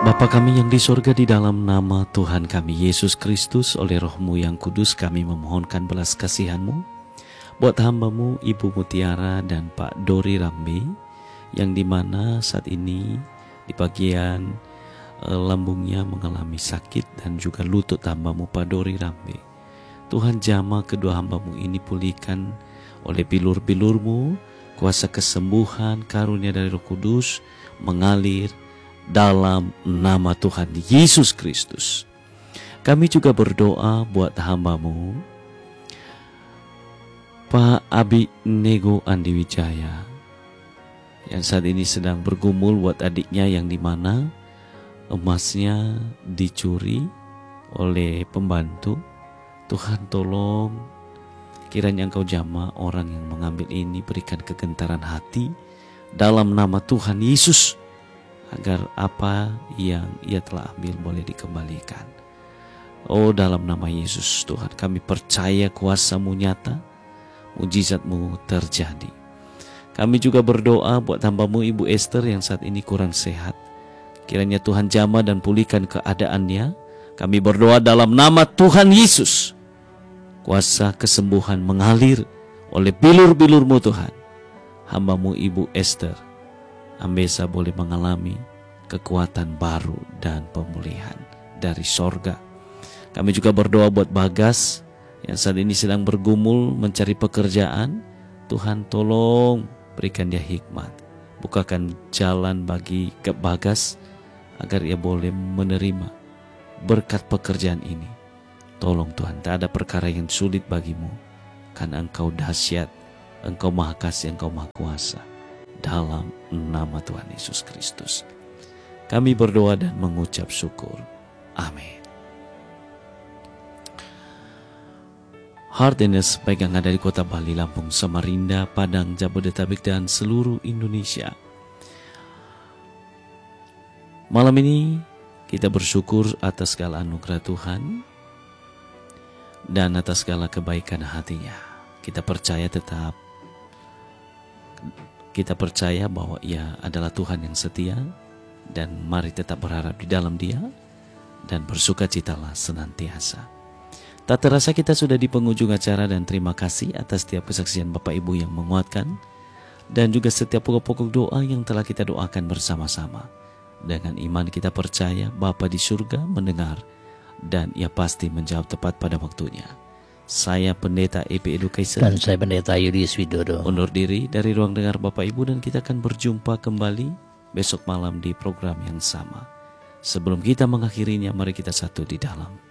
Bapa kami yang di sorga, di dalam nama Tuhan kami Yesus Kristus, oleh Roh-Mu yang kudus kami memohonkan belas kasihan-Mu buat hamba-Mu Ibu Mutiara dan Pak Dori Rambe, yang dimana saat ini di bagian lambungnya mengalami sakit, dan juga lutut hamba-Mu Pak Dori Rambe. Tuhan, jamah kedua hamba-Mu ini pulihkan oleh bilur-bilur-Mu, kuasa kesembuhan karunia dari Roh Kudus mengalir dalam nama Tuhan Yesus Kristus. Kami juga berdoa buat hamba-Mu Pak Abi Nego Andi Wijaya, yang saat ini sedang bergumul buat adiknya yang dimana emasnya dicuri oleh pembantu. Tuhan, tolong kiranya Engkau jamah orang yang mengambil ini, berikan kegentaran hati dalam nama Tuhan Yesus, agar apa yang ia telah ambil boleh dikembalikan. Oh, dalam nama Yesus Tuhan, kami percaya kuasa-Mu nyata, mujizat-Mu terjadi. Kami juga berdoa buat hamba-Mu Ibu Esther yang saat ini kurang sehat. Kiranya Tuhan jamah dan pulihkan keadaannya. Kami berdoa dalam nama Tuhan Yesus, kuasa kesembuhan mengalir oleh bilur-bilur-Mu Tuhan. Hamba-Mu Ibu Esther Ambesa boleh mengalami kekuatan baru dan pemulihan dari sorga. Kami juga berdoa buat Bagas yang saat ini sedang bergumul mencari pekerjaan. Tuhan, tolong berikan dia hikmat, bukakan jalan bagi Bagas agar ia boleh menerima berkat pekerjaan ini. Tolong Tuhan, tak ada perkara yang sulit bagimu, karena Engkau dahsyat, Engkau maha kasih, Engkau maha kuasa. Dalam nama Tuhan Yesus Kristus kami berdoa dan mengucap syukur. Amin. Heartness baik yang ada di kota Bali, Lampung, Samarinda, Padang, Jabodetabek, dan seluruh Indonesia. Malam ini kita bersyukur atas segala anugerah Tuhan dan atas segala kebaikan hatinya. Kita percaya bahwa Ia adalah Tuhan yang setia, dan mari tetap berharap di dalam Dia dan bersukacitalah senantiasa. Tak terasa kita sudah di penghujung acara, dan terima kasih atas setiap kesaksian Bapak Ibu yang menguatkan dan juga setiap pokok-pokok doa yang telah kita doakan bersama-sama. Dengan iman kita percaya Bapa di surga mendengar dan Ia pasti menjawab tepat pada waktunya. Saya Pendeta EP Education dan saya Pendeta Yulius Widodo undur diri dari ruang dengar Bapak Ibu, dan kita akan berjumpa kembali besok malam di program yang sama. Sebelum kita mengakhirinya, mari kita satu di dalam